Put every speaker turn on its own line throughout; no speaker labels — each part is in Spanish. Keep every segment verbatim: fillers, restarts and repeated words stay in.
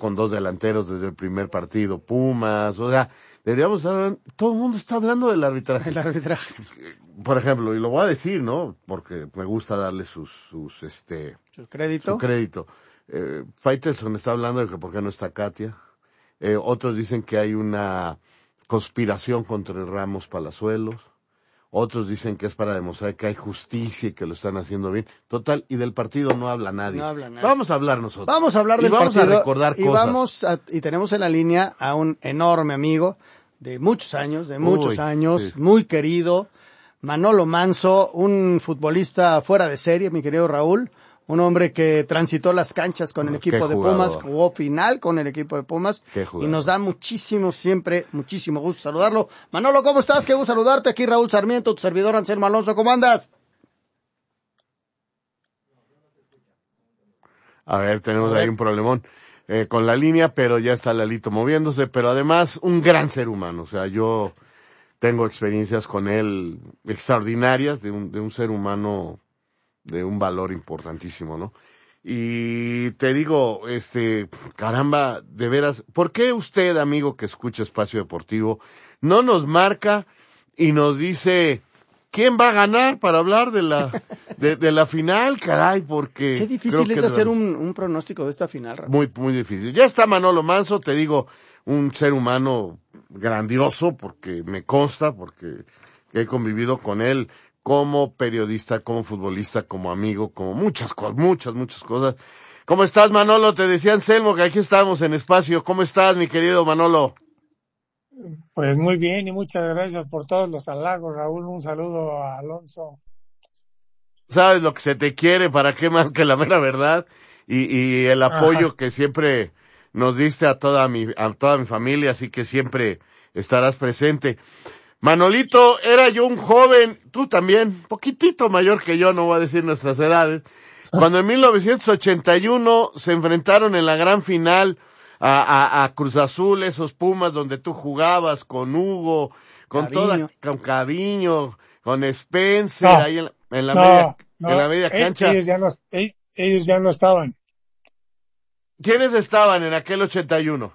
con dos delanteros desde el primer partido, Pumas, o sea, deberíamos estar, todo el mundo está hablando del arbitraje.
El arbitraje.
Por ejemplo, y lo voy a decir, ¿no? Porque me gusta darle sus, sus, este...
¿Su crédito?
Su crédito. Eh, Faitelson está hablando de que por qué no está Katia. Eh, otros dicen que hay una conspiración contra el Ramos Palazuelos. Otros dicen que es para demostrar que hay justicia y que lo están haciendo bien. Total, y del partido no habla nadie.
No habla nadie.
Vamos a hablar nosotros.
Vamos a hablar
y
del
vamos
partido.
a recordar
y
cosas.
Vamos a, y tenemos en la línea a un enorme amigo de muchos años, de muchos
Uy,
años,
sí.
muy querido, Manolo Manso, un futbolista fuera de serie, mi querido Raúl. Un hombre que transitó las canchas con el equipo de Pumas, jugó final con el equipo de Pumas y nos da muchísimo, siempre, muchísimo gusto saludarlo. Manolo, ¿cómo estás? Qué gusto saludarte. Aquí Raúl Sarmiento, tu servidor Anselmo Alonso. ¿Cómo andas?
A ver, tenemos a ver. ahí un problemón eh, con la línea, pero ya está Lalito moviéndose, pero además un gran ser humano. O sea, yo tengo experiencias con él extraordinarias de un, de un ser humano de un valor importantísimo, ¿no? Y te digo, este, caramba, de veras, ¿por qué usted, amigo que escucha Espacio Deportivo, no nos marca y nos dice quién va a ganar para hablar de la de, de la final, caray? Porque
qué difícil es hacer un, un pronóstico de esta final, Raúl.
Muy, muy difícil. Ya está Manolo Manso, te digo, un ser humano grandioso, porque me consta, porque he convivido con él como periodista, como futbolista, como amigo, como muchas cosas, muchas, muchas cosas. ¿Cómo estás, Manolo? Te decía Anselmo que aquí estamos en Espacio. ¿Cómo estás, mi querido Manolo?
Pues muy bien y muchas gracias por todos los halagos, Raúl. Un saludo a Alonso.
Sabes lo que se te quiere, ¿para qué más que la mera verdad? Y, y el apoyo Ajá. que siempre nos diste a toda mi, a toda mi familia, así que siempre estarás presente. Manolito, era yo un joven, tú también, poquitito mayor que yo, no voy a decir nuestras edades, cuando en mil novecientos ochenta y uno se enfrentaron en la gran final a, a, a Cruz Azul, esos Pumas donde tú jugabas con Hugo, con
Caviño.
toda, con Caviño, con Spencer,
no,
ahí en la, en la
no,
media,
no,
en la media cancha.
Ellos ya no, ellos ya no estaban.
¿Quiénes estaban en aquel ochenta y uno?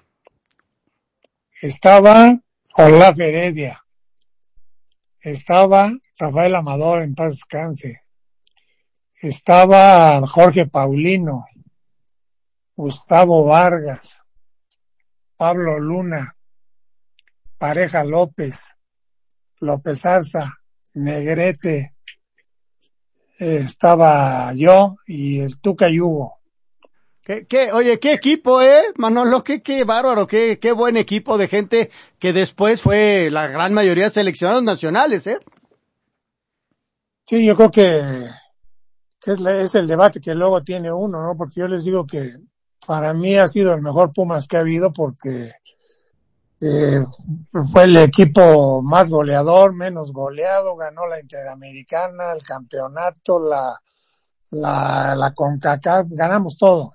Estaba Olaf Heredia. Estaba Rafael Amador, en paz descanse. Estaba Jorge Paulino, Gustavo Vargas, Pablo Luna, Pareja López, López Arza, Negrete, eh, estaba yo y el Tuca y Hugo.
¿Qué, qué, oye, qué equipo, eh, Manolo, qué, qué bárbaro, qué, qué buen equipo de gente que después fue la gran mayoría seleccionados nacionales, eh.
Sí, yo creo que, que es, es el debate que luego tiene uno, ¿no? Porque yo les digo que para mí ha sido el mejor Pumas que ha habido porque eh, fue el equipo más goleador, menos goleado, ganó la Interamericana, el campeonato, la, la, la CONCACAF, ganamos todo.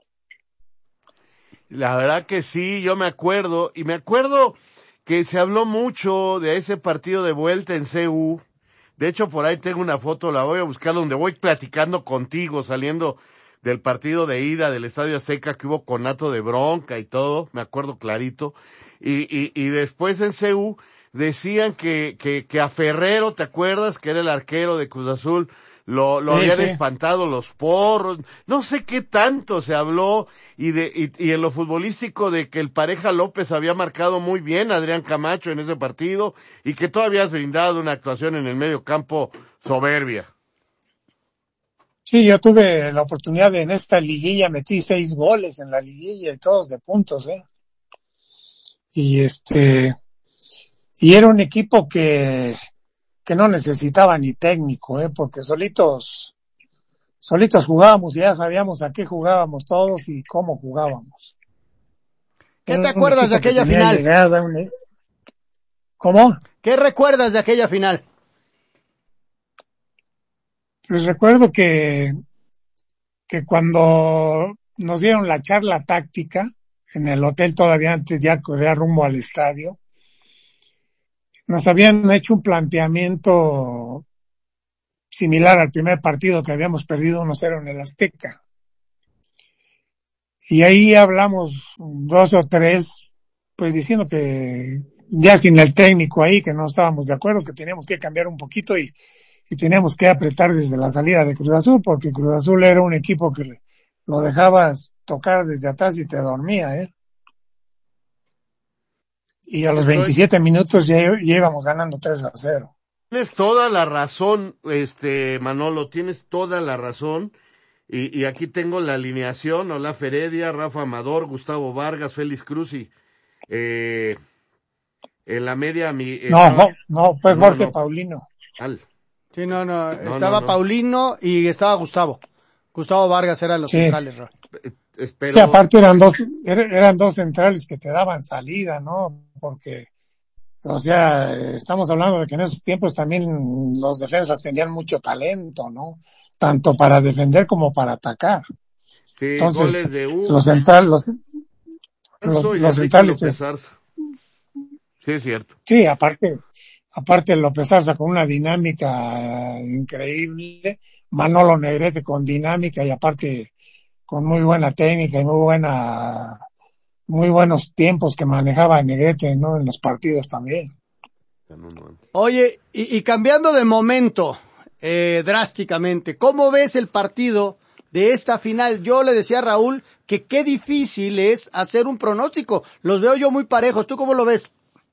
La verdad que sí, yo me acuerdo, y me acuerdo que se habló mucho de ese partido de vuelta en C U. De hecho, por ahí tengo una foto, la voy a buscar, donde voy platicando contigo, saliendo del partido de ida del Estadio Azteca, que hubo conato de bronca y todo, me acuerdo clarito. Y, y, y después en C U decían que, que, que a Ferrero, ¿te acuerdas? Que era el arquero de Cruz Azul, lo, lo sí, habían sí. espantado los porros, no sé qué tanto se habló, y de, y, y en lo futbolístico de que el Pareja López había marcado muy bien a Adrián Camacho en ese partido, y que tú habías brindado una actuación en el medio campo soberbia.
Sí, yo tuve la oportunidad de en esta liguilla, metí seis goles en la liguilla y todos de puntos, eh. Y este, y era un equipo que, que no necesitaba ni técnico, eh, porque solitos, solitos jugábamos y ya sabíamos a qué jugábamos todos y cómo jugábamos.
¿Qué era te acuerdas de aquella final?
Llegada, un... ¿Cómo?
¿Qué recuerdas de aquella final?
Pues recuerdo que, que cuando nos dieron la charla táctica, en el hotel todavía antes ya corría rumbo al estadio, nos habían hecho un planteamiento similar al primer partido que habíamos perdido uno cero en el Azteca. y ahí hablamos dos o tres, pues diciendo que ya sin el técnico ahí, que no estábamos de acuerdo, que teníamos que cambiar un poquito y, y teníamos que apretar desde la salida de Cruz Azul, porque Cruz Azul era un equipo que lo dejabas tocar desde atrás y te dormía, ¿eh? Y a los
Estoy...
veintisiete minutos ya, ya íbamos ganando tres a cero.
Tienes toda la razón, este Manolo, tienes toda la razón. Y, y aquí tengo la alineación: Olaf Heredia, Rafa Amador, Gustavo Vargas, Félix Cruz y eh, en la media mi, eh,
no,
estaba...
no, fue
no,
Jorge
no.
Paulino.
Al.
Sí, no, no,
no
estaba
no, no.
Paulino y estaba Gustavo. Gustavo Vargas eran los
sí.
centrales, Ra.
Espero...
Sí, aparte eran dos, eran dos centrales que te daban salida, ¿no? Porque, o sea, estamos hablando de que en esos tiempos también los defensas tenían mucho talento, ¿no? Tanto para defender como para atacar.
Sí,
entonces,
goles de U.
los centrales, los, los, los centrales.
López Arza. Sí, es cierto.
Sí, aparte, aparte López Arza con una dinámica increíble, Manolo Negrete con dinámica y aparte con muy buena técnica y muy buena, muy buenos tiempos que manejaba Negrete, ¿no? En los partidos también.
Oye, y, y cambiando de momento, eh, drásticamente, ¿cómo ves el partido de esta final? Yo le decía a Raúl que qué difícil es hacer un pronóstico. Los veo yo muy parejos. ¿Tú cómo lo ves?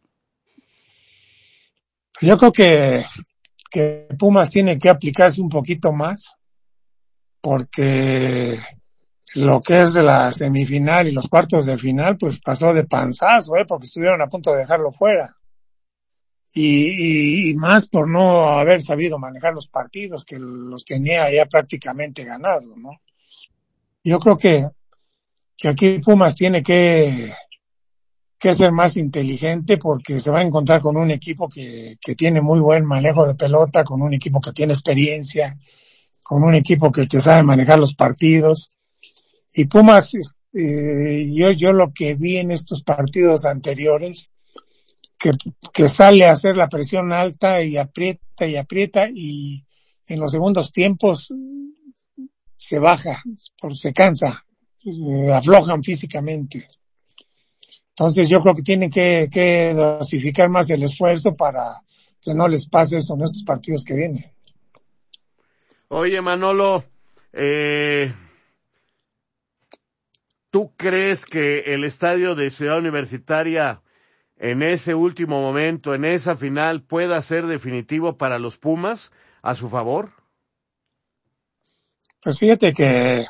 Yo creo que, que Pumas tiene que aplicarse un poquito más, porque lo que es de la semifinal y los cuartos de final, pues pasó de panzazo, ¿eh? Porque estuvieron a punto de dejarlo fuera. Y, y, y más por no haber sabido manejar los partidos, que los tenía ya prácticamente ganados, ¿no? Yo creo que, que aquí Pumas tiene que, que ser más inteligente, porque se va a encontrar con un equipo que, que tiene muy buen manejo de pelota, con un equipo que tiene experiencia, con un equipo que, que sabe manejar los partidos. Y Pumas, eh, yo, yo lo que vi en estos partidos anteriores, que, que sale a hacer la presión alta y aprieta y aprieta y en los segundos tiempos se baja, por, se cansa, eh, aflojan físicamente. Entonces yo creo que tienen que, que dosificar más el esfuerzo para que no les pase eso en estos partidos que vienen.
Oye, Manolo, eh, ¿tú crees que el estadio de Ciudad Universitaria en ese último momento, en esa final, pueda ser definitivo para los Pumas a su favor?
Pues fíjate que,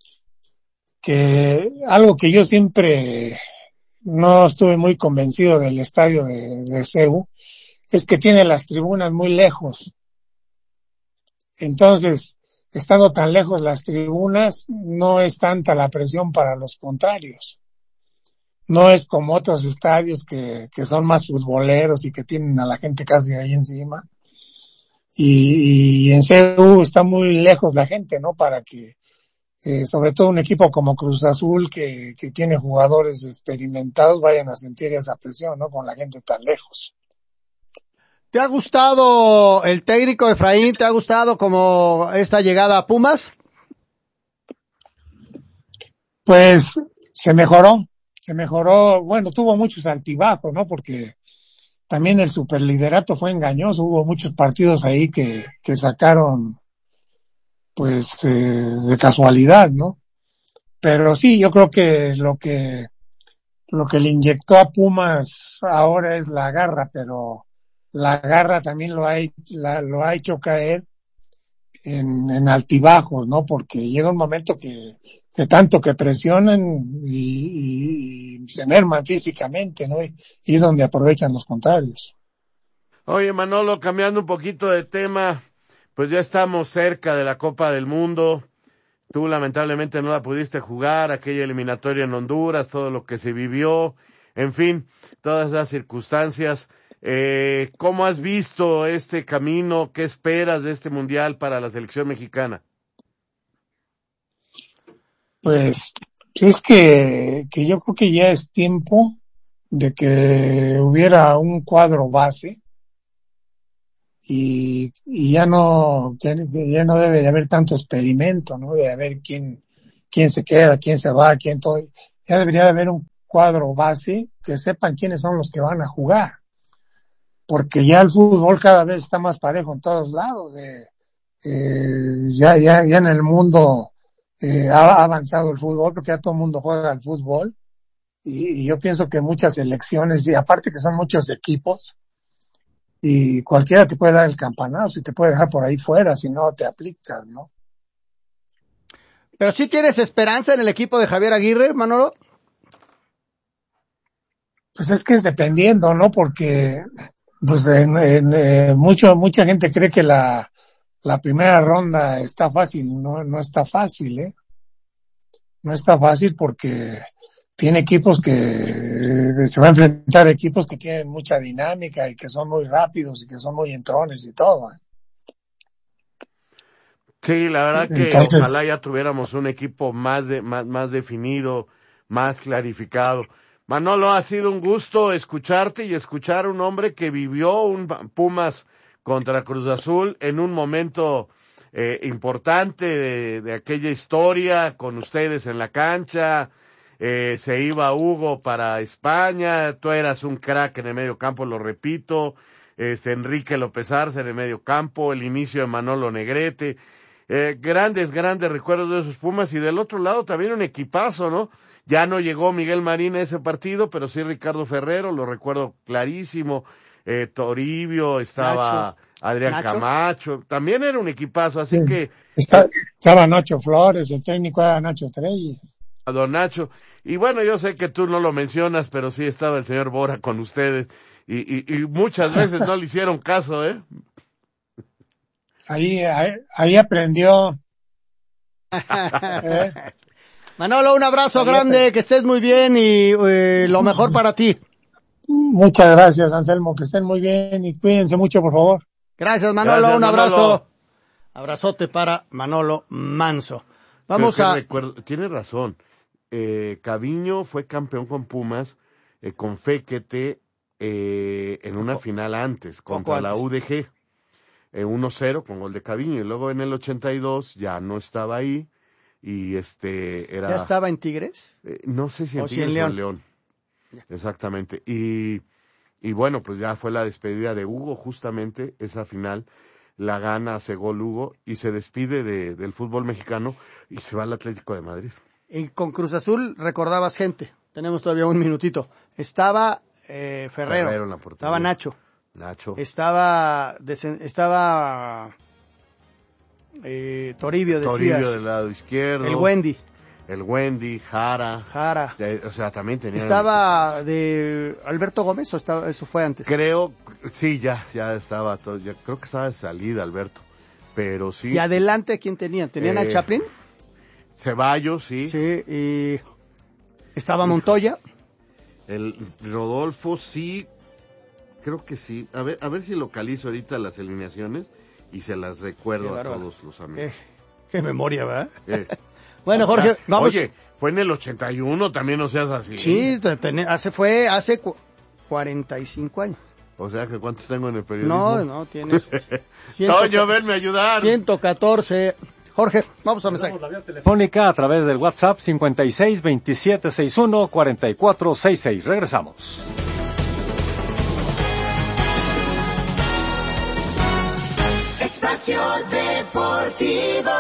que algo que yo siempre no estuve muy convencido del estadio de, de C U es que tiene las tribunas muy lejos. Entonces, estando tan lejos las tribunas, no es tanta la presión para los contrarios. No es como otros estadios que, que son más futboleros y que tienen a la gente casi ahí encima. Y, y en C U está muy lejos la gente, ¿no? Para que, eh, sobre todo un equipo como Cruz Azul, que, que tiene jugadores experimentados, vayan a sentir esa presión, ¿no? Con la gente tan lejos.
¿Te ha gustado el técnico Efraín? ¿Te ha gustado como esta llegada a Pumas?
Pues se mejoró. Se mejoró, bueno, tuvo muchos altibajos, ¿no? Porque también el superliderato fue engañoso, hubo muchos partidos ahí que, que sacaron, pues, eh, de casualidad, ¿no? Pero sí, yo creo que lo que, lo que le inyectó a Pumas ahora es la garra, pero la garra también lo ha, la, lo ha hecho caer en, en altibajos, ¿no? Porque llega un momento que, que tanto que presionan y, y, y se merman físicamente, ¿no? Y, y es donde aprovechan los contrarios.
Oye, Manolo, cambiando un poquito de tema, pues ya estamos cerca de la Copa del Mundo. Tú lamentablemente no la pudiste jugar, aquella eliminatoria en Honduras, todo lo que se vivió, en fin, todas las circunstancias. Eh, ¿Cómo has visto este camino? ¿Qué esperas de este mundial para la selección mexicana?
Pues es que, que yo creo que ya es tiempo de que hubiera un cuadro base y, y ya no ya, ya no debe de haber tanto experimento, ¿no? De haber quién quién se queda, quién se va, quién todo. Ya debería de haber un cuadro base que sepan quiénes son los que van a jugar. Porque ya el fútbol cada vez está más parejo en todos lados. Eh, eh, ya, ya, ya en el mundo eh, ha avanzado el fútbol porque ya todo el mundo juega al fútbol. Y, y yo pienso que muchas selecciones, y aparte que son muchos equipos, y cualquiera te puede dar el campanazo y te puede dejar por ahí fuera si no te aplicas, ¿no?
Pero sí tienes esperanza en el equipo de Javier Aguirre, Manolo.
Pues es que es dependiendo, ¿no? Porque pues en, en, eh, mucho, mucha gente cree que la, la primera ronda está fácil, no, no está fácil, ¿eh? No está fácil porque tiene equipos que eh, se va a enfrentar a equipos que tienen mucha dinámica y que son muy rápidos y que son muy entrones y todo, ¿eh?
Sí, la verdad que
Entonces,
ojalá ya tuviéramos un equipo más de, más, más definido, más clarificado. Manolo, ha sido un gusto escucharte y escuchar a un hombre que vivió un Pumas contra Cruz Azul en un momento eh, importante de, de aquella historia, con ustedes en la cancha. Eh, se iba Hugo para España, tú eras un crack en el medio campo, lo repito. Este, Enrique López Arce en el medio campo, el inicio de Manolo Negrete. Eh, grandes, grandes recuerdos de esos Pumas, y del otro lado también un equipazo, ¿no? Ya no llegó Miguel Marín a ese partido, pero sí Ricardo Ferrero, lo recuerdo clarísimo. Eh, Toribio, estaba
Nacho.
Adrián
Nacho.
Camacho, también era un equipazo, así
sí,
que...
está, estaba Nacho Flores, el técnico era Nacho Trelli.
A don Nacho, y bueno, yo sé que tú no lo mencionas, pero sí estaba el señor Bora con ustedes, y, y, y muchas veces no le hicieron caso, ¿eh?
Ahí, ahí, ahí aprendió. ¿Eh?
Manolo, un abrazo grande, que estés muy bien y eh, lo mejor para ti.
Muchas gracias, Anselmo, que estén muy bien y cuídense mucho, por favor.
Gracias, Manolo,
Gracias,
un abrazo.
Manolo.
Abrazote para Manolo Manso. Vamos
Creo que
a...
recuerdo, tienes razón, eh, Caviño fue campeón con Pumas, eh, con Fekete, eh, en una final antes, contra
Poco
la
antes.
U D G, eh, uno cero con gol de Caviño, y luego en el ochenta y dos ya no estaba ahí, y este era...
¿Ya estaba en Tigres?
Eh, no sé si en
O si
Tigres
en
o en
León.
León. Exactamente. Y, y bueno, pues ya fue la despedida de Hugo, justamente, esa final. La gana, hace gol Hugo, y se despide de, del fútbol mexicano, y se va al Atlético de Madrid.
Y con Cruz Azul recordabas gente. Tenemos todavía un minutito. Estaba eh, Ferrero.
Ferrero en la portería.
Estaba Nacho.
Nacho.
Estaba... desen- Estaba... Eh, Toribio, decías.
Toribio del lado izquierdo.
El Wendy.
El Wendy, Jara.
Jara.
Eh, o sea, también tenía...
¿Estaba de Alberto Gómez o estaba, eso fue antes?
Creo, sí, ya, ya estaba todo, ya, creo que estaba de salida Alberto, pero sí.
¿Y adelante quién tenían? ¿Tenían
Eh,
a Chaplin?
Ceballos, sí.
Sí, y estaba Montoya.
El Rodolfo, sí, creo que sí. A ver, a ver si localizo ahorita las alineaciones y se las recuerdo
Qué
a
bárbaro.
todos los amigos.
Eh, qué memoria, ¿verdad?
Eh.
Bueno, Jorge, vamos.
Oye, fue en el ochenta y uno, también no seas así.
Sí, te- te- hace, fue hace cu- cuarenta y cinco años.
O sea, que ¿cuántos tengo en el periodismo?
No, no, tienes...
Toño, venme a ayudar.
ciento catorce. Jorge, vamos a mensaje.
La vía telefónica a través del WhatsApp cincuenta y seis, veintisiete sesenta y uno, cuarenta y cuatro sesenta y seis. Regresamos.
Espacio Deportivo.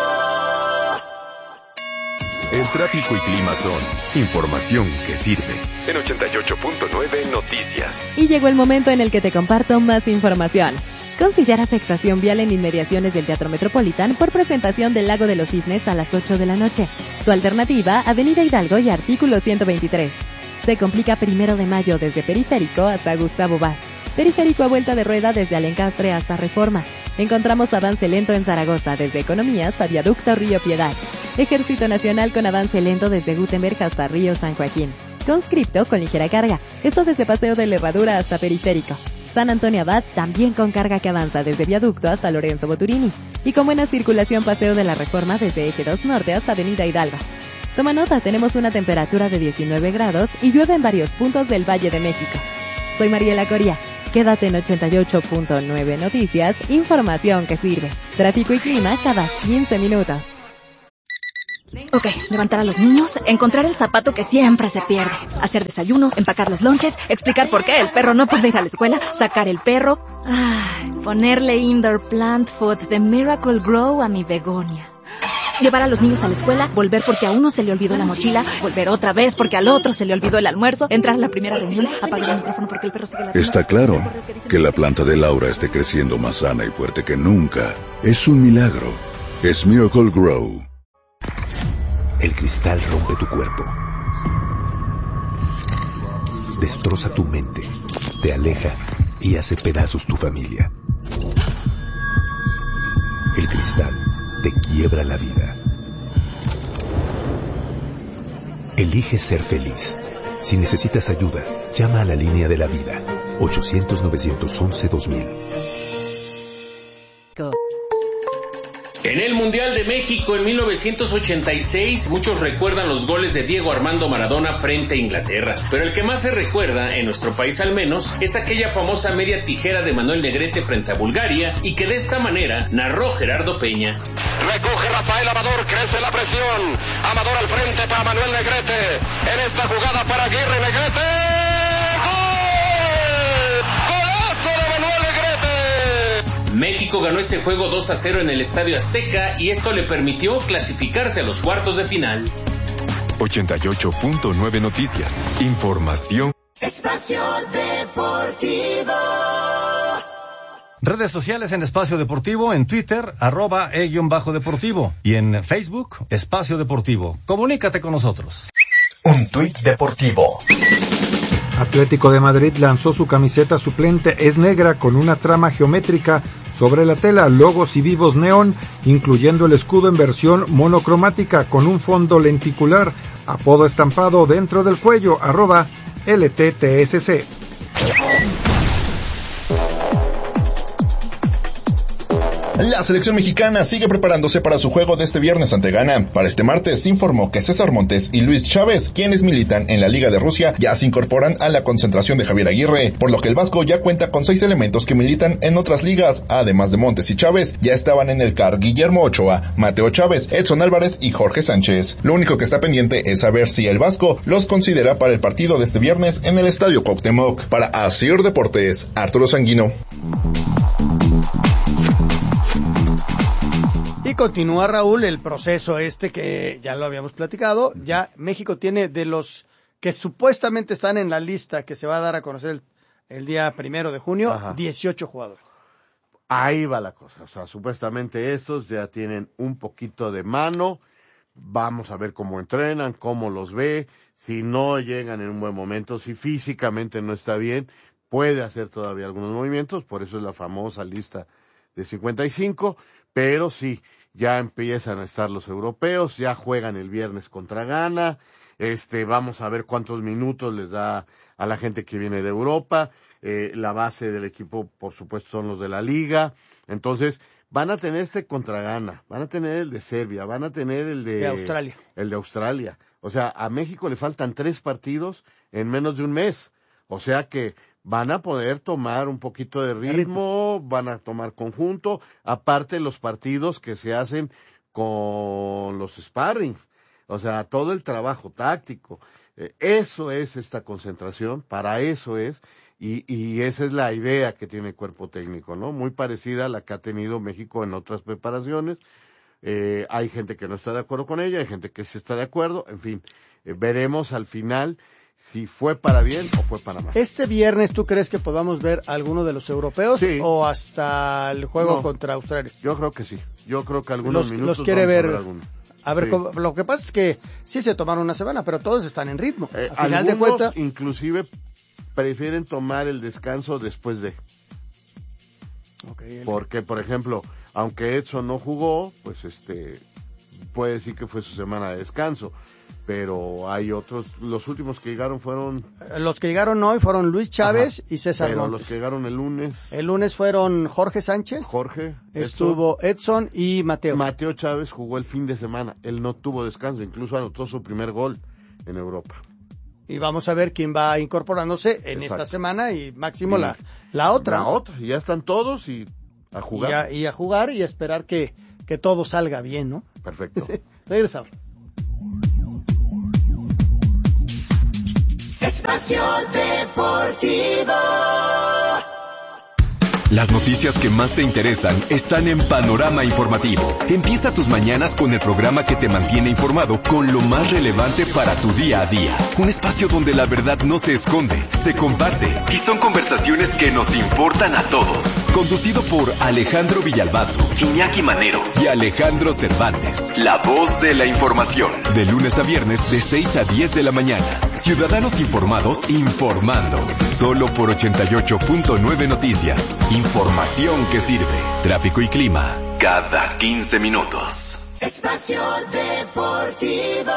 El tráfico y clima son información que sirve. En ochenta y ocho punto nueve Noticias.
Y llegó el momento en el que te comparto más información. Considera afectación vial en inmediaciones del Teatro Metropolitan por presentación del Lago de los Cisnes a las ocho de la noche. Su alternativa, Avenida Hidalgo y artículo ciento veintitrés. Se complica Primero de Mayo desde Periférico hasta Gustavo Vaz. Periférico a vuelta de rueda desde Alencastre hasta Reforma. Encontramos avance lento en Zaragoza desde Economías a Viaducto Río Piedad. Ejército Nacional con avance lento desde Gutenberg hasta Río San Joaquín. Conscripto con ligera carga. Esto desde Paseo de la Herradura hasta Periférico. San Antonio Abad también con carga que avanza desde Viaducto hasta Lorenzo Boturini. Y con buena circulación Paseo de la Reforma desde Eje dos Norte hasta Avenida Hidalgo. Toma nota, tenemos una temperatura de diecinueve grados y llueve en varios puntos del Valle de México. Soy Mariela Coria. Quédate en ochenta y ocho punto nueve Noticias, información que sirve. Tráfico y clima cada quince minutos.
Ok, levantar a los niños, encontrar el zapato que siempre se pierde, hacer desayuno, empacar los lonches, explicar por qué el perro no puede ir a la escuela, sacar el perro, ay, ponerle indoor plant food de Miracle Grow a mi begonia. Llevar a los niños a la escuela, volver porque a uno se le olvidó la mochila, volver otra vez porque al otro se le olvidó el almuerzo, entrar a la primera reunión, apagar el micrófono porque el perro sigue la...
Está claro que la planta de Laura esté creciendo más sana y fuerte que nunca. Es un milagro. Es Miracle Grow.
El cristal rompe tu cuerpo. Destroza tu mente, te aleja y hace pedazos tu familia. El cristal te quiebra la vida. Elige ser feliz. Si necesitas ayuda, llama a la línea de la vida. ochocientos, novecientos once, dos mil.
En el Mundial de México en mil novecientos ochenta y seis, muchos recuerdan los goles de Diego Armando Maradona frente a Inglaterra, pero el que más se recuerda, en nuestro país al menos, es aquella famosa media tijera de Manuel Negrete frente a Bulgaria, y que de esta manera narró Gerardo Peña.
Recoge Rafael Amador, crece la presión. Amador al frente para Manuel Negrete. En esta jugada para Aguirre, Negrete. ¡Gol! ¡Golazo de Manuel Negrete!
México ganó ese juego dos a cero en el Estadio Azteca y esto le permitió clasificarse a los cuartos de final.
ochenta y ocho punto nueve Noticias. Información.
Espacio Deportivo.
Redes sociales en Espacio Deportivo, en Twitter, arroba e-deportivo y en Facebook, Espacio Deportivo. Comunícate con nosotros.
Un tuit deportivo.
Atlético de Madrid lanzó su camiseta suplente, es negra con una trama geométrica sobre la tela, logos y vivos neón, incluyendo el escudo en versión monocromática con un fondo lenticular, apodo estampado dentro del cuello, arroba L T T S C.
La selección mexicana sigue preparándose para su juego de este viernes ante Ghana. Para este martes se informó que César Montes y Luis Chávez, quienes militan en la Liga de Rusia, ya se incorporan a la concentración de Javier Aguirre, por lo que el vasco ya cuenta con seis elementos que militan en otras ligas. Además de Montes y Chávez, ya estaban en el C A R Guillermo Ochoa, Mateo Chávez, Edson Álvarez y Jorge Sánchez. Lo único que está pendiente es saber si el vasco los considera para el partido de este viernes en el Estadio Cuauhtémoc. Para Asir Deportes, Arturo Sanguino.
Y continúa, Raúl, el proceso este que ya lo habíamos platicado. Ya México tiene de los que supuestamente están en la lista que se va a dar a conocer el, el día primero de junio, Ajá. dieciocho jugadores.
Ahí va la cosa. O sea, supuestamente estos ya tienen un poquito de mano. Vamos a ver cómo entrenan, cómo los ve. Si no llegan en un buen momento, si físicamente no está bien, puede hacer todavía algunos movimientos. Por eso es la famosa lista de cincuenta y cinco. Pero sí, ya empiezan a estar los europeos, ya juegan el viernes contra Ghana, este, vamos a ver cuántos minutos les da a la gente que viene de Europa, eh, la base del equipo, por supuesto, son los de la Liga, entonces van a tener este contra Ghana, van a tener el de Serbia, van a tener el de,
de Australia.
el de Australia, o sea, a México le faltan tres partidos en menos de un mes, o sea que van a poder tomar un poquito de ritmo, van a tomar conjunto, aparte los partidos que se hacen con los sparrings, o sea, todo el trabajo táctico. Eh, eso es esta concentración, para eso es, y, y esa es la idea que tiene el cuerpo técnico, ¿no? Muy parecida a la que ha tenido México en otras preparaciones. Eh, hay gente que no está de acuerdo con ella, hay gente que sí está de acuerdo, en fin, eh, veremos al final si fue para bien o fue para mal.
¿Este viernes tú crees que podamos ver a alguno de los europeos sí. o hasta el juego no, contra Australia?
Yo creo que sí. Yo creo que algunos
los,
minutos
los quiere ver.
A ver,
a ver sí. cómo, lo que pasa es que sí se tomaron una semana, pero todos están en ritmo.
Eh,
Al final
de
cuentas,
inclusive prefieren tomar el descanso después de.
Okay, el...
Porque, por ejemplo, aunque Edson no jugó, pues este puede decir que fue su semana de descanso. Pero hay otros, los últimos que llegaron fueron...
Los que llegaron hoy fueron Luis Chávez Ajá, y César
pero
Montes.
Los que llegaron el lunes...
El lunes fueron Jorge Sánchez.
Jorge.
Estuvo Edson, Edson y Mateo.
Mateo Chávez jugó el fin de semana, él no tuvo descanso, incluso anotó su primer gol en Europa.
Y vamos a ver quién va incorporándose en Exacto. esta semana y máximo y la, la otra.
La otra, y ya están todos y a jugar.
Y a, y a jugar y a esperar que, que todo salga bien, ¿no?
Perfecto.
Regresamos.
Espacio Deportivo.
Las noticias que más te interesan están en Panorama Informativo. Empieza tus mañanas con el programa que te mantiene informado con lo más relevante para tu día a día. Un espacio donde la verdad no se esconde, se comparte y son conversaciones que nos importan a todos. Conducido por Alejandro Villalbazo, Iñaki Manero y Alejandro Cervantes. La voz de la información. De lunes a viernes de seis a diez de la mañana. Ciudadanos informados informando. Solo por ochenta y ocho punto nueve Noticias. Información que sirve. Tráfico y clima cada quince minutos.
Espacio Deportivo.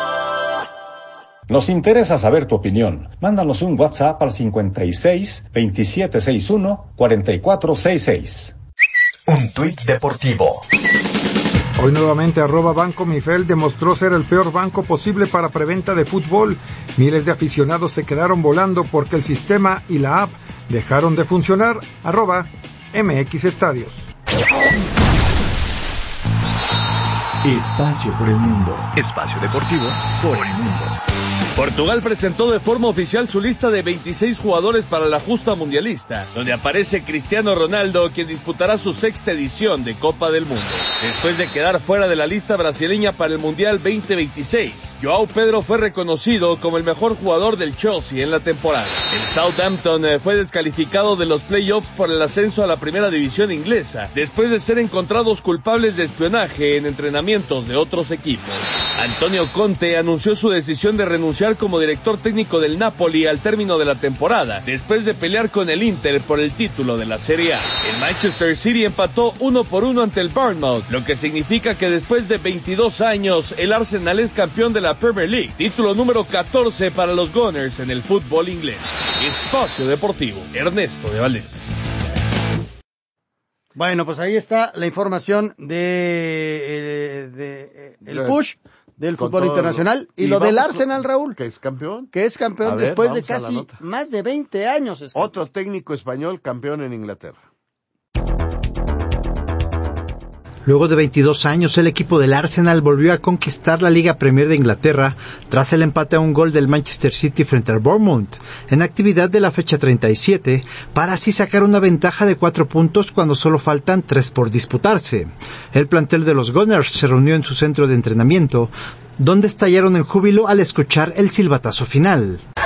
Nos interesa saber tu opinión. Mándanos un WhatsApp al cincuenta y seis, veintisiete sesenta y uno, cuarenta y cuatro sesenta y seis.
Un tuit deportivo.
Hoy nuevamente arroba Banco Mifel demostró ser el peor banco posible para preventa de fútbol. Miles de aficionados se quedaron volando porque el sistema y la app dejaron de funcionar. Arroba M X Estadios.
Espacio por el mundo. Espacio deportivo por el mundo.
Portugal presentó de forma oficial su lista de veintiséis jugadores para la justa mundialista, donde aparece Cristiano Ronaldo, quien disputará su sexta edición de Copa del Mundo. Después de quedar fuera de la lista brasileña para el Mundial veinte veintiséis, João Pedro fue reconocido como el mejor jugador del Chelsea en la temporada. El Southampton fue descalificado de los playoffs por el ascenso a la primera división inglesa, después de ser encontrados culpables de espionaje en entrenamientos de otros equipos. Antonio Conte anunció su decisión de renunciar como director técnico del Napoli al término de la temporada, después de pelear con el Inter por el título de la Serie A. El Manchester City empató uno por uno ante el Bournemouth, lo que significa que después de veintidós años, el Arsenal es campeón de la Premier League, título número catorce para los Gunners en el fútbol inglés. Espacio Deportivo, Ernesto de Valdés.
Bueno, pues ahí está la información de, de, de el push del
Con
fútbol internacional y, y lo del Arsenal, Raúl.
Que es campeón.
Que es campeón ver, después de casi más de veinte años.
Otro técnico español campeón en Inglaterra.
Luego de veintidós años, el equipo del Arsenal volvió a conquistar la Liga Premier de Inglaterra tras el empate a un gol del Manchester City frente al Bournemouth, en actividad de la fecha treinta y siete, para así sacar una ventaja de cuatro puntos cuando solo faltan tres por disputarse. El plantel de los Gunners se reunió en su centro de entrenamiento, donde estallaron en júbilo al escuchar el silbatazo final.